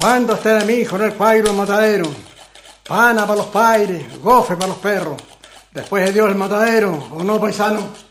¿Cuánto usted de mi hijo en el cuairo el matadero? Pana para los paires, gofe para los perros. Después de Dios el matadero, ¿o no, paisano?